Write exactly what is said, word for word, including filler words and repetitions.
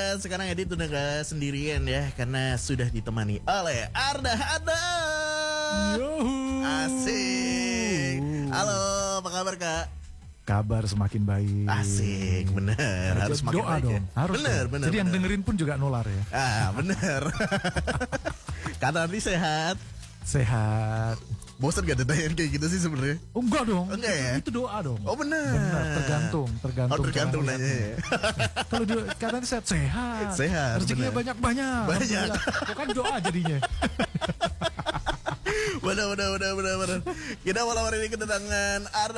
Dan sekarang Edit udah gak sendirian ya, karena sudah ditemani oleh Arda Adam. Asik. Halo, apa kabar Kak? Kabar semakin baik. Asik, bener. Harus semakin doa baik dong. ya. Harus bener, dong. bener. Jadi bener. yang dengerin pun juga nular ya. Ah, bener. Kak Nardi sehat. Sehat. Bosan gak ditanyain kayak gitu sih sebenarnya? Oh, enggak dong. Enggak ya? Itu doa dong. Oh bener. Benar, tergantung, tergantung. Oh tergantung cara nanya ya. Kalau dia kadang sehat, sehat. Sehat, Rezekinya bener. banyak-banyak. Banyak. Kok kan doa jadinya. Bener, bener, bener, bener, bener. Kita malam hari ini kedatangan Arda